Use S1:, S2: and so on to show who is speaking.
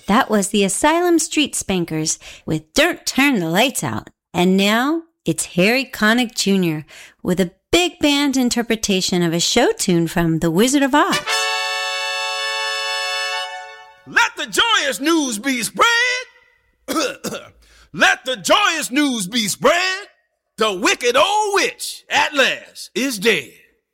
S1: That was the Asylum Street Spankers with Don't Turn the Lights Out. And now it's Harry Connick Jr. with a big band interpretation of a show tune from The Wizard of Oz.
S2: Let the joyous news be spread. Let the joyous news be spread. The wicked old witch at last is dead.